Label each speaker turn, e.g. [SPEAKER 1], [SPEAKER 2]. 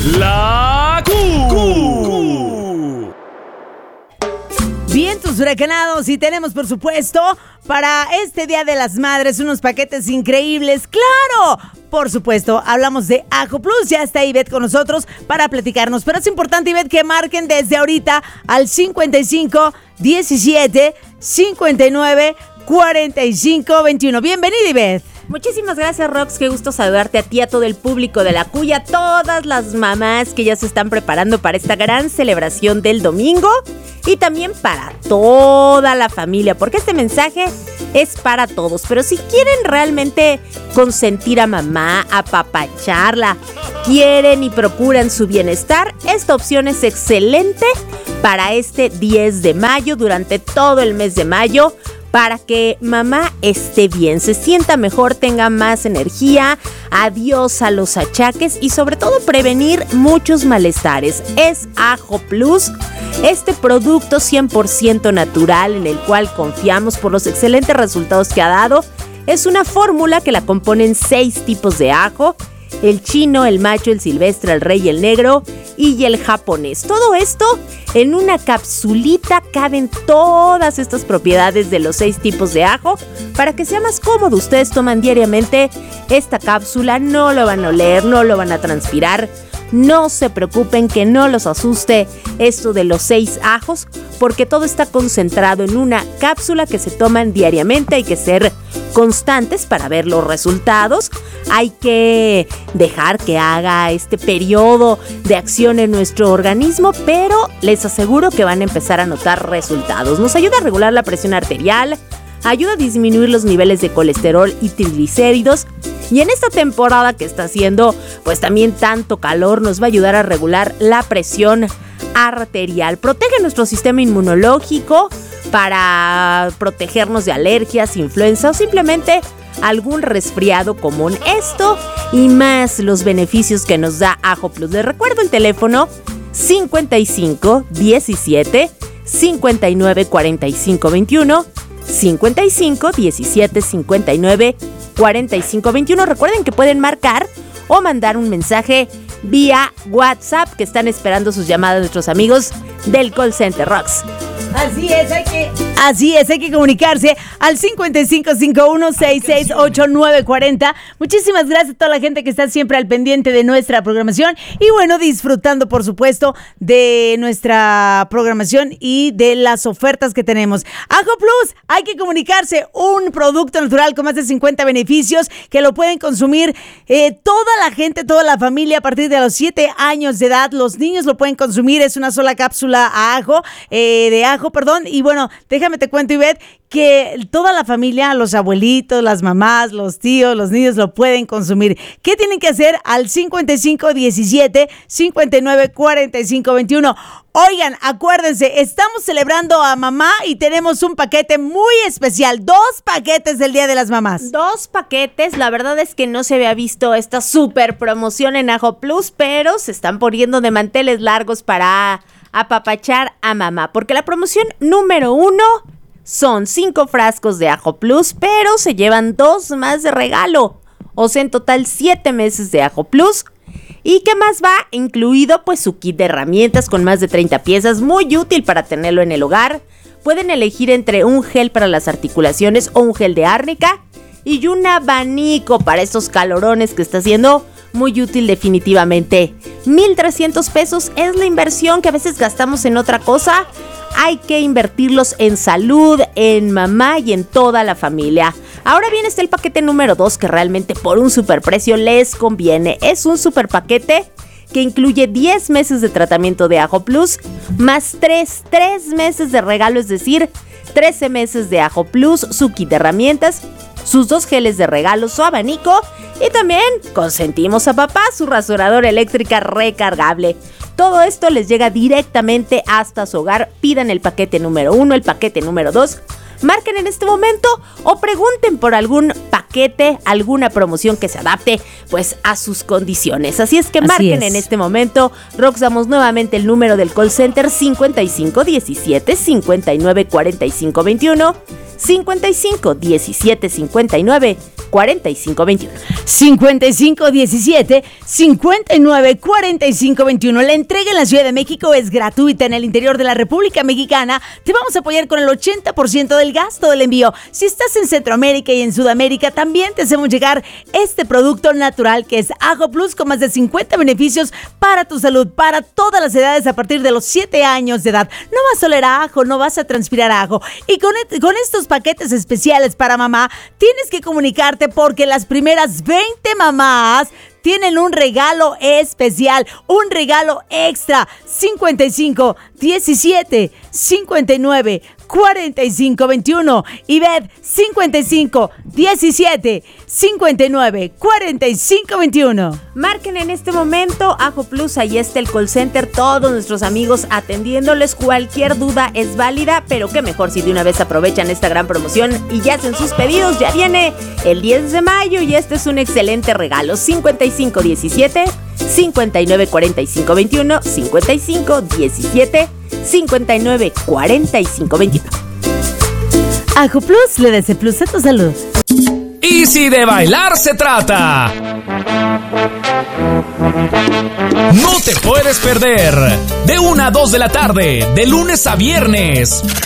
[SPEAKER 1] La Q.
[SPEAKER 2] Vientos huracanados y tenemos, por supuesto, para este Día de las Madres unos paquetes increíbles. ¡Claro! Por supuesto, hablamos de Ajo Plus. Ya está Ivette con nosotros para platicarnos. Pero es importante, Ivette, que marquen desde ahorita al 55 17 59 45 21. Bienvenida, Ivette.
[SPEAKER 3] Muchísimas gracias, Rox. Qué gusto saludarte a ti, a todo el público de la Q y a todas las mamás que ya se están preparando para esta gran celebración del domingo. Y también para toda la familia, porque este mensaje es para todos. Pero si quieren realmente consentir a mamá, apapacharla, quieren y procuran su bienestar, esta opción es excelente para este 10 de mayo, durante todo el mes de mayo, para que mamá esté bien, se sienta mejor, tenga más energía, adiós a los achaques y sobre todo prevenir muchos malestares. Es Ajo Plus, este producto 100% natural en el cual confiamos por los excelentes resultados que ha dado. Es una fórmula que la componen 6 tipos de ajo: el chino, el macho, el silvestre, el rey, el negro y el japonés. Todo esto en una capsulita. Caben todas estas propiedades de los 6 tipos de ajo para que sea más cómodo. Ustedes toman diariamente esta cápsula, no lo van a oler, no lo van a transpirar. No se preocupen, que no los asuste esto de los 6 ajos, porque todo está concentrado en una cápsula que se toman diariamente. Hay que ser constantes para ver los resultados. Hay que dejar que haga este periodo de acción en nuestro organismo, pero les aseguro que van a empezar a notar resultados. Nos ayuda a regular la presión arterial, ayuda a disminuir los niveles de colesterol y triglicéridos. Y en esta temporada que está haciendo pues también tanto calor, nos va a ayudar a regular la presión arterial. Protege nuestro sistema inmunológico para protegernos de alergias, influenza o simplemente algún resfriado común. Esto y más los beneficios que nos da Ajo Plus. Les recuerdo el teléfono 55 17 59 45 21, 55 17 59 45 21. Recuerden que pueden marcar o mandar un mensaje vía WhatsApp, que están esperando sus llamadas nuestros amigos del call center Rox.
[SPEAKER 2] Así es, hay que comunicarse al 5551-668-940. Muchísimas gracias a toda la gente que está siempre al pendiente de nuestra programación y bueno, disfrutando por supuesto de nuestra programación y de las ofertas que tenemos. Ajo Plus, hay que comunicarse, un producto natural con más de 50 beneficios que lo pueden consumir toda la gente, toda la familia a partir de los 7 años de edad. Los niños lo pueden consumir, es una sola cápsula de ajo, y bueno, déjame te cuento, Ivette, que toda la familia, los abuelitos, las mamás, los tíos, los niños lo pueden consumir. ¿Qué tienen que hacer? Al 55 17 59 45 21. Oigan, acuérdense, estamos celebrando a mamá y tenemos un paquete muy especial. 2 paquetes del Día de las Mamás.
[SPEAKER 3] 2 paquetes, la verdad es que no se había visto esta super promoción en Ajo Plus, pero se están poniendo de manteles largos para apapachar a mamá, porque la promoción número 1 son 5 frascos de Ajo Plus, pero se llevan 2 más de regalo, o sea, en total 7 meses de Ajo Plus. ¿Y qué más va? Incluido pues su kit de herramientas con más de 30 piezas, muy útil para tenerlo en el hogar. Pueden elegir entre un gel para las articulaciones o un gel de árnica y un abanico para estos calorones que está haciendo. Muy útil definitivamente. 1,300 pesos es la inversión que a veces gastamos en otra cosa. Hay que invertirlos en salud, en mamá y en toda la familia. Ahora bien está el paquete número 2, que realmente por un superprecio les conviene. Es un super paquete que incluye 10 meses de tratamiento de Ajo Plus, más 3 meses de regalo, es decir, 13 meses de Ajo Plus, su kit de herramientas, sus 2 geles de regalo, su abanico y también consentimos a papá su rasuradora eléctrica recargable. Todo esto les llega directamente hasta su hogar. Pidan el paquete número 1, el paquete número 2. Marquen en este momento o pregunten por algún paquete, alguna promoción que se adapte pues a sus condiciones. Así es que marquen en este momento. Rox, damos nuevamente el número del call center 55 17 59 45 21, 55 17 59 4521.
[SPEAKER 2] 5517-594521. La entrega en la Ciudad de México es gratuita. En el interior de la República Mexicana te vamos a apoyar con el 80% del gasto del envío. Si estás en Centroamérica y en Sudamérica, también te hacemos llegar este producto natural que es Ajo Plus, con más de 50 beneficios para tu salud, para todas las edades a partir de los 7 años de edad. No vas a oler a ajo, no vas a transpirar ajo. Y con estos paquetes especiales para mamá, tienes que comunicarte porque las primeras 20 mamás tienen un regalo especial, un regalo extra. 5517-594521 y ved 5517-594521.
[SPEAKER 3] Marquen en este momento Ajo Plus, ahí está el call center, todos nuestros amigos atendiéndoles. Cualquier duda es válida, pero qué mejor si de una vez aprovechan esta gran promoción y ya hacen sus pedidos. Ya viene el 10 de mayo y este es un excelente regalo. 5517-594521, 5517-594521.
[SPEAKER 2] Ajo Plus le da ese plus a tu salud.
[SPEAKER 1] Y si de bailar se trata, no te puedes perder de 1 a 2 de la tarde, de lunes a viernes,